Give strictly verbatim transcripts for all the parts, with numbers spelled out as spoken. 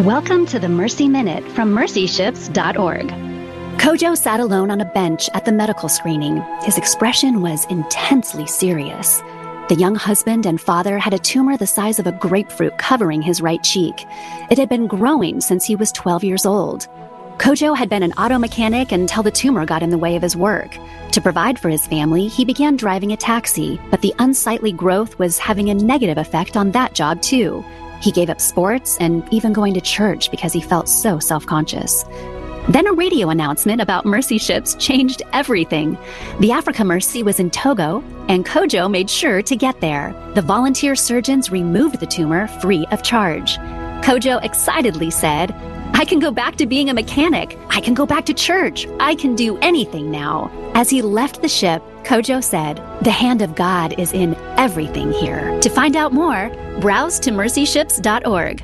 Welcome to the Mercy Minute from mercy ships dot org. Kojo sat alone on a bench at the medical screening. His expression was intensely serious. The young husband and father had a tumor the size of a grapefruit covering his right cheek. It had been growing since he was twelve years old. Kojo had been an auto mechanic until the tumor got in the way of his work. To provide for his family, he began driving a taxi, but the unsightly growth was having a negative effect on that job too. He gave up sports and even going to church because he felt so self-conscious. Then a radio announcement about Mercy Ships changed everything. The Africa Mercy was in Togo, and Kojo made sure to get there. The volunteer surgeons removed the tumor free of charge. Kojo excitedly said, "I can go back to being a mechanic. I can go back to church. I can do anything now." As he left the ship, Kojo said, "The hand of God is in everything here." To find out more, browse to mercy ships dot org.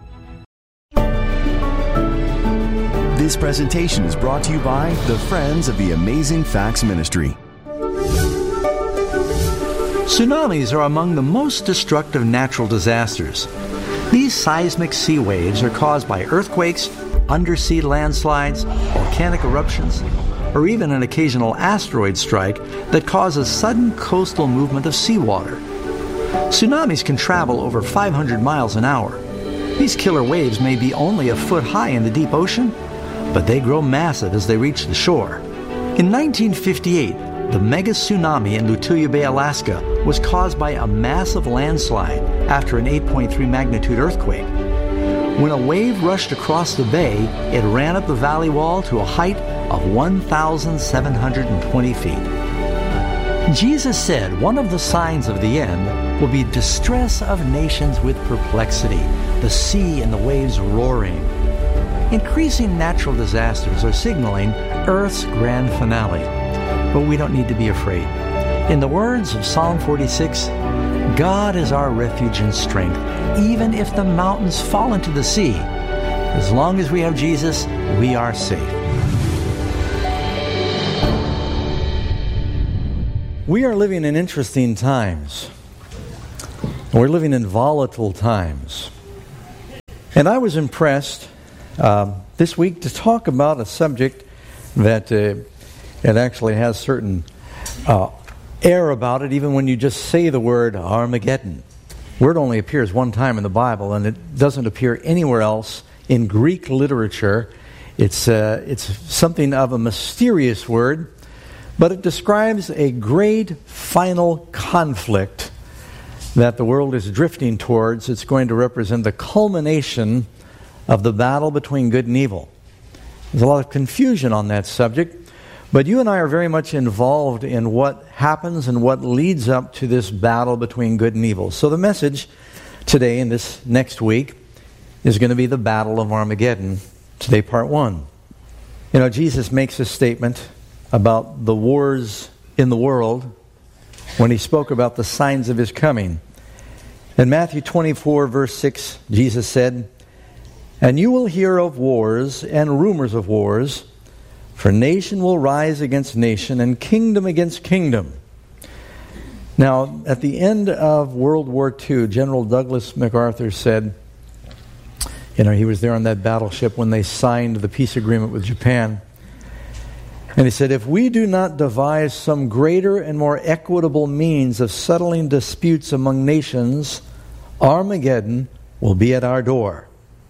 This presentation is brought to you by the Friends of the Amazing Facts Ministry. Tsunamis are among the most destructive natural disasters. These seismic sea waves are caused by earthquakes, undersea landslides, volcanic eruptions, or even an occasional asteroid strike that causes sudden coastal movement of seawater. Tsunamis can travel over five hundred miles an hour. These killer waves may be only a foot high in the deep ocean, but they grow massive as they reach the shore. In nineteen fifty-eight, the mega tsunami in Lituya Bay, Alaska, was caused by a massive landslide after an eight point three magnitude earthquake. When a wave rushed across the bay, it ran up the valley wall to a height of one thousand seven hundred twenty feet. Jesus said one of the signs of the end will be distress of nations with perplexity, the sea and the waves roaring. Increasing natural disasters are signaling Earth's grand finale, but we don't need to be afraid. In the words of Psalm forty-six, God is our refuge and strength, even if the mountains fall into the sea. As long as we have Jesus, we are safe. We are living in interesting times. We're living in volatile times. And I was impressed uh, this week to talk about a subject that uh, it actually has certain uh, air about it, even when you just say the word Armageddon. Word only appears one time in the Bible, and it doesn't appear anywhere else in Greek literature. It's uh, it's something of a mysterious word, but it describes a great final conflict that the world is drifting towards. It's going to represent the culmination of the battle between good and evil. There's a lot of confusion on that subject, but you and I are very much involved in what happens and what leads up to this battle between good and evil. So the message today and this next week is going to be the Battle of Armageddon. Today, part one. You know, Jesus makes a statement about the wars in the world when he spoke about the signs of his coming. In Matthew twenty-four, verse six, Jesus said, "And you will hear of wars and rumors of wars, for nation will rise against nation and kingdom against kingdom." Now, at the end of World War Two, General Douglas MacArthur said, you know, he was there on that battleship when they signed the peace agreement with Japan. And he said, "If we do not devise some greater and more equitable means of settling disputes among nations, Armageddon will be at our door."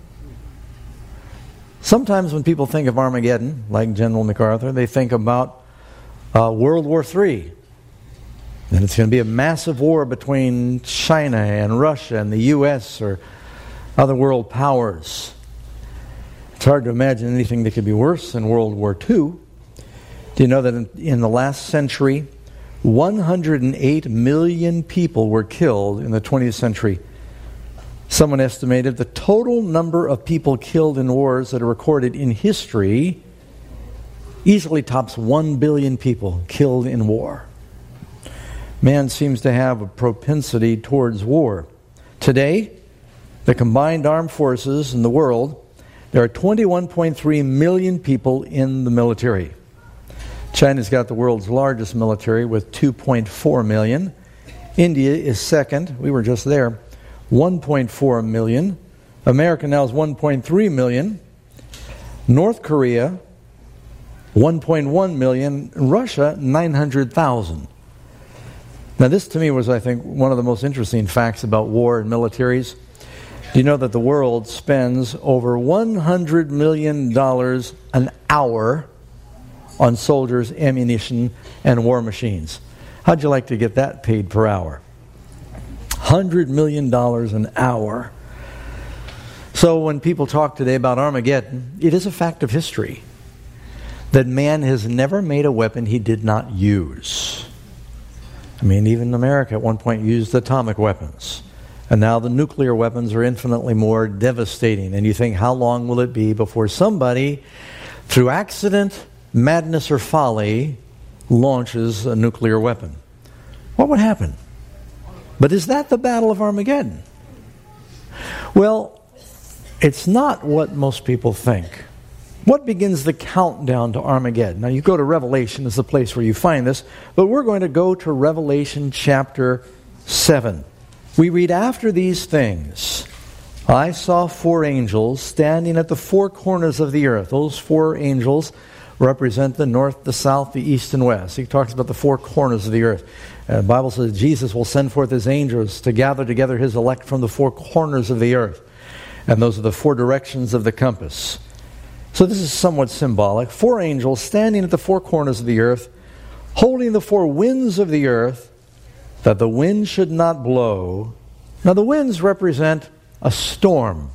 Sometimes when people think of Armageddon, like General MacArthur, they think about uh, World War Three. And it's going to be a massive war between China and Russia and the U S or other world powers. It's hard to imagine anything that could be worse than World War Two. Do you know that in, in the last century, one hundred eight million people were killed in the twentieth century? Someone estimated the total number of people killed in wars that are recorded in history easily tops one billion people killed in war. Man seems to have a propensity towards war. Today, the combined armed forces in the world, there are twenty-one point three million people in the military. China's got the world's largest military with two point four million. India is second. We were just there. one point four million. America now is one point three million. North Korea, one point one million. Russia, nine hundred thousand. Now this to me was, I think, one of the most interesting facts about war and militaries. Do you know that the world spends over one hundred million dollars an hour on soldiers, ammunition, and war machines? How'd you like to get that paid per hour? one hundred million dollars an hour. So when people talk today about Armageddon, it is a fact of history that man has never made a weapon he did not use. I mean, even America at one point used atomic weapons. And now the nuclear weapons are infinitely more devastating. And you think, how long will it be before somebody, through accident, madness, or folly, launches a nuclear weapon? What would happen? But is that the Battle of Armageddon? Well, it's not what most people think. What begins the countdown to Armageddon? Now, you go to Revelation is the place where you find this, but we're going to go to Revelation chapter seven. We read, after these things, I saw four angels standing at the four corners of the earth. Those four angels represent the north, the south, the east, and west. He talks about the four corners of the earth. Uh, the Bible says Jesus will send forth his angels to gather together his elect from the four corners of the earth. And those are the four directions of the compass. So this is somewhat symbolic. Four angels standing at the four corners of the earth, holding the four winds of the earth, that the wind should not blow. Now the winds represent a storm.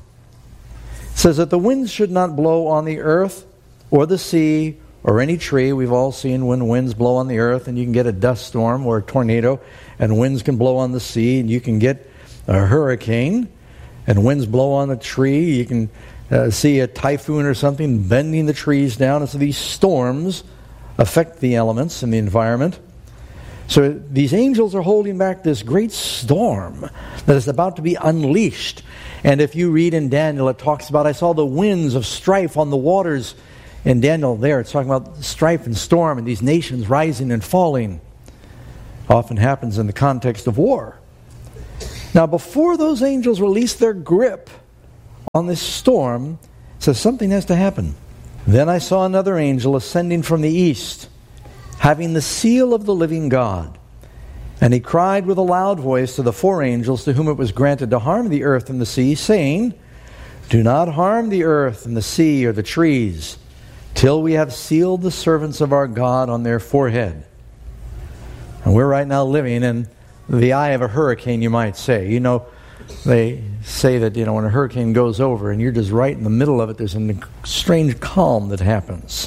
It says that the winds should not blow on the earth or the sea or any tree. We've all seen when winds blow on the earth and you can get a dust storm or a tornado, and winds can blow on the sea and you can get a hurricane, and winds blow on a tree. You can uh, see a typhoon or something bending the trees down. And so these storms affect the elements and the environment. So these angels are holding back this great storm that is about to be unleashed. And if you read in Daniel, it talks about, I saw the winds of strife on the waters. In Daniel there, it's talking about strife and storm and these nations rising and falling. Often happens in the context of war. Now, before those angels release their grip on this storm, it says something has to happen. Then I saw another angel ascending from the east, having the seal of the living God. And he cried with a loud voice to the four angels to whom it was granted to harm the earth and the sea, saying, do not harm the earth and the sea or the trees, till we have sealed the servants of our God on their forehead. And we're right now living in the eye of a hurricane, you might say. You know, they say that, you know, when a hurricane goes over and you're just right in the middle of it, there's a strange calm that happens.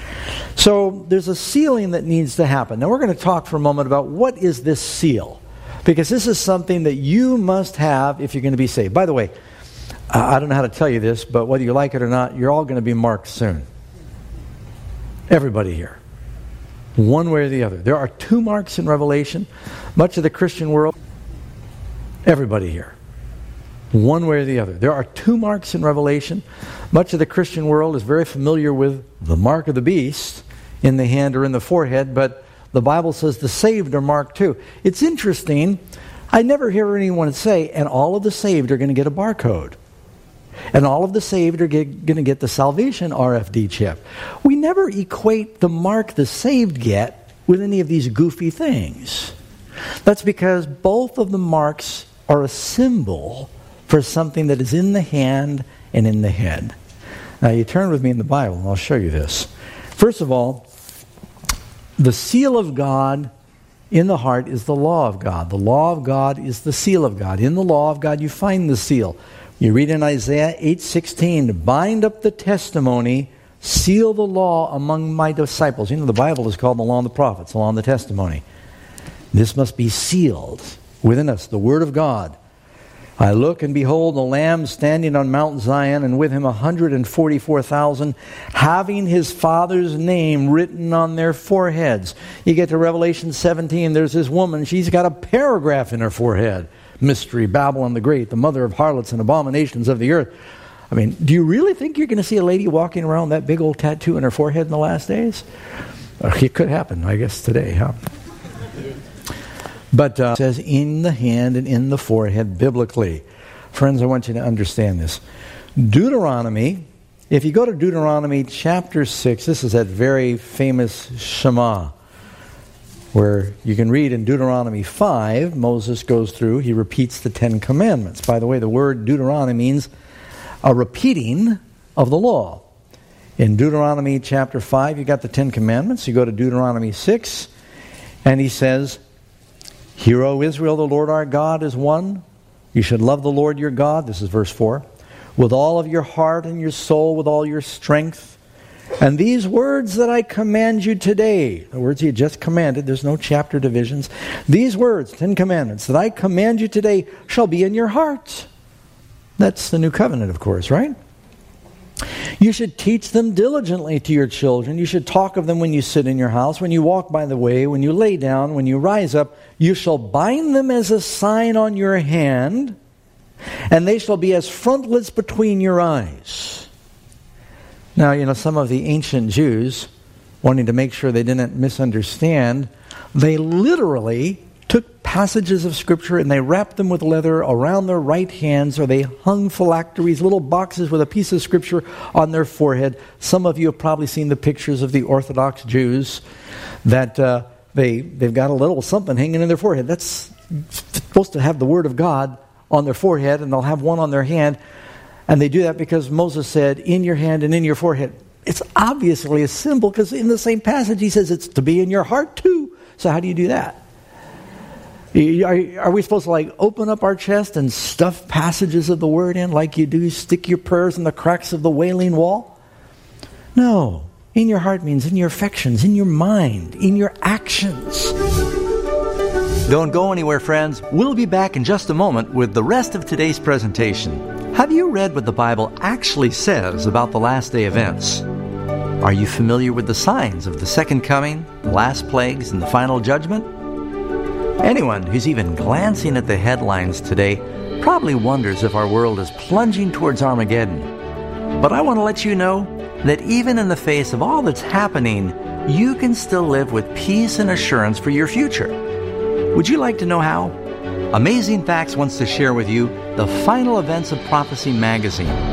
So there's a sealing that needs to happen. Now we're going to talk for a moment about what is this seal, because this is something that you must have if you're going to be saved. By the way, I don't know how to tell you this, but whether you like it or not, you're all going to be marked soon. Everybody here. One way or the other. There are two marks in Revelation. Much of the Christian world, everybody here. One way or the other. There are two marks in Revelation. Much of the Christian world is very familiar with the mark of the beast in the hand or in the forehead, but the Bible says the saved are marked too. It's interesting. I never hear anyone say, and all of the saved are going to get a barcode. And all of the saved are going to get the salvation R F D chip. We never equate the mark the saved get with any of these goofy things. That's because both of the marks are a symbol for something that is in the hand and in the head. Now you turn with me in the Bible and I'll show you this. First of all, the seal of God in the heart is the law of God. The law of God is the seal of God. In the law of God you find the seal. You read in Isaiah eight sixteen, bind up the testimony, seal the law among my disciples. You know, the Bible is called the law and the prophets, the law and the testimony. This must be sealed within us, the word of God. I look and behold the Lamb standing on Mount Zion, and with him one hundred forty-four thousand, having his Father's name written on their foreheads. You get to Revelation seventeen, there's this woman, she's got a paragraph in her forehead. Mystery, Babylon the Great, the mother of harlots and abominations of the earth. I mean, do you really think you're going to see a lady walking around with that big old tattoo in her forehead in the last days? It could happen, I guess, today, huh? But uh, it says in the hand and in the forehead biblically. Friends, I want you to understand this. Deuteronomy, if you go to Deuteronomy chapter six, this is that very famous Shema, where you can read in Deuteronomy five, Moses goes through, he repeats the Ten Commandments. By the way, the word Deuteronomy means a repeating of the law. In Deuteronomy chapter five, you got the Ten Commandments. You go to Deuteronomy six, and he says, Hear, O Israel, the Lord our God is one. You should love the Lord your God, this is verse four, with all of your heart and your soul, with all your strength. And these words that I command you today, the words he had just commanded, there's no chapter divisions. These words, Ten Commandments, that I command you today shall be in your heart. That's the new covenant, of course, right? You should teach them diligently to your children. You should talk of them when you sit in your house, when you walk by the way, when you lay down, when you rise up. You shall bind them as a sign on your hand, and they shall be as frontlets between your eyes. Now, you know, some of the ancient Jews, wanting to make sure they didn't misunderstand, they literally took passages of Scripture and they wrapped them with leather around their right hands, or they hung phylacteries, little boxes with a piece of Scripture on their forehead. Some of you have probably seen the pictures of the Orthodox Jews that uh, they, they've got a little something hanging in their forehead. That's supposed to have the Word of God on their forehead, and they'll have one on their hand. And they do that because Moses said, in your hand and in your forehead. It's obviously a symbol, because in the same passage he says it's to be in your heart too. So how do you do that? Are, are we supposed to like open up our chest and stuff passages of the Word in like you do stick your prayers in the cracks of the Wailing Wall? No. In your heart means in your affections, in your mind, in your actions. Don't go anywhere, friends. We'll be back in just a moment with the rest of today's presentation. Have you read what the Bible actually says about the last day events? Are you familiar with the signs of the second coming, the last plagues, and the final judgment? Anyone who's even glancing at the headlines today probably wonders if our world is plunging towards Armageddon. But I want to let you know that even in the face of all that's happening, you can still live with peace and assurance for your future. Would you like to know how? Amazing Facts wants to share with you the final events of Prophecy magazine.